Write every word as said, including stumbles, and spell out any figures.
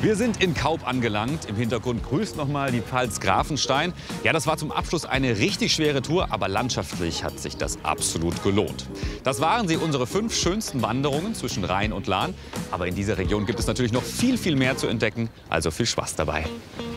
Wir sind in Kaup angelangt. Im Hintergrund grüßt noch mal die Pfalz Grafenstein. Ja, das war zum Abschluss eine richtig schwere Tour, aber landschaftlich hat sich das absolut gelohnt. Das waren sie, unsere fünf schönsten Wanderungen zwischen Rhein und Lahn. Aber in dieser Region gibt es natürlich noch viel, viel mehr zu entdecken. Also viel Spaß dabei.